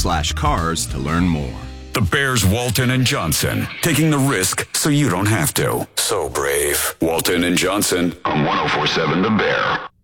bear.com/cars to learn more. The Bears, Walton and Johnson, taking the risk so you don't have to. So brave. Walton and Johnson on 104.7 The Bear.